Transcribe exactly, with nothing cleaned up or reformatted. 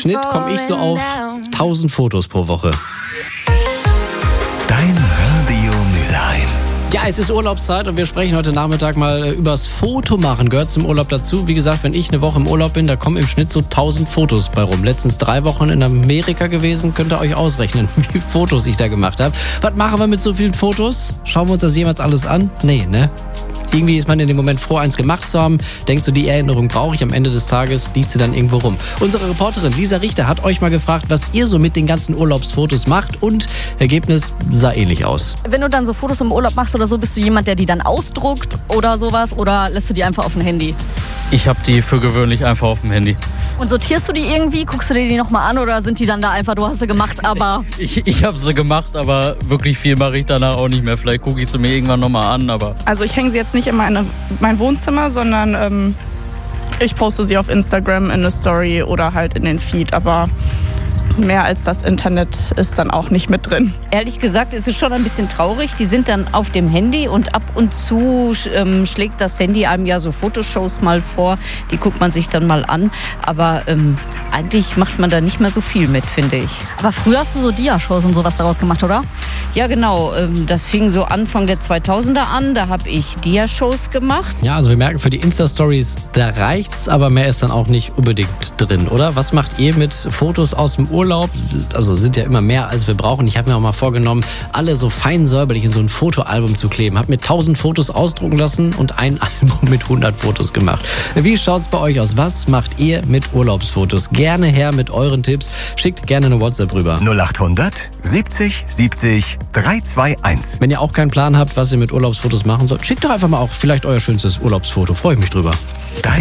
Schnitt komme ich so auf tausend Fotos pro Woche. Dein Radio Mülheim. Ja, es ist Urlaubszeit und wir sprechen heute Nachmittag mal äh, übers Fotomachen. Gehört zum Urlaub dazu. Wie gesagt, wenn ich eine Woche im Urlaub bin, da kommen im Schnitt so tausend Fotos bei rum. Letztens drei Wochen in Amerika gewesen. Könnt ihr euch ausrechnen, wie viele Fotos ich da gemacht habe. Was machen wir mit so vielen Fotos? Schauen wir uns das jemals alles an? Nee, ne? Irgendwie ist man in dem Moment froh, eins gemacht zu haben. Denkt so, die Erinnerung brauche ich. Am Ende des Tages liegt sie dann irgendwo rum. Unsere Reporterin Lisa Richter hat euch mal gefragt, was ihr so mit den ganzen Urlaubsfotos macht. Und Ergebnis sah ähnlich aus. Wenn du dann so Fotos im Urlaub machst oder so, bist du jemand, der die dann ausdruckt oder sowas? Oder lässt du die einfach auf dem Handy? Ich habe die für gewöhnlich einfach auf dem Handy. Und sortierst du die irgendwie? Guckst du dir die nochmal an oder sind die dann da einfach, du hast sie gemacht, aber... Ich, ich habe sie gemacht, aber wirklich viel mache ich danach auch nicht mehr. Vielleicht gucke ich sie mir irgendwann nochmal an, aber... Also ich hänge sie jetzt nicht in meine, mein Wohnzimmer, sondern ähm, ich poste sie auf Instagram in eine Story oder halt in den Feed, aber... mehr als das Internet ist dann auch nicht mit drin. Ehrlich gesagt, ist es schon ein bisschen traurig. Die sind dann auf dem Handy und ab und zu ähm, schlägt das Handy einem ja so Fotoshows mal vor. Die guckt man sich dann mal an. Aber ähm, eigentlich macht man da nicht mehr so viel mit, finde ich. Aber früher hast du so Dia-Shows und sowas daraus gemacht, oder? Ja, genau. Ähm, das fing so Anfang der zweitausender an. Da habe ich Dia-Shows gemacht. Ja, also wir merken, für die Insta-Stories, da reicht's, aber mehr ist dann auch nicht unbedingt drin, oder? Was macht ihr mit Fotos aus dem Urlaub? Also sind ja immer mehr, als wir brauchen. Ich habe mir auch mal vorgenommen, alle so fein säuberlich in so ein Fotoalbum zu kleben. Habe mir tausend Fotos ausdrucken lassen und ein Album mit hundert Fotos gemacht. Wie schaut's bei euch aus? Was macht ihr mit Urlaubsfotos? Gerne her mit euren Tipps. Schickt gerne eine WhatsApp rüber. null achthundert siebzig siebzig dreihunderteinundzwanzig. Wenn ihr auch keinen Plan habt, was ihr mit Urlaubsfotos machen sollt, schickt doch einfach mal auch vielleicht euer schönstes Urlaubsfoto. Freue ich mich drüber. Dein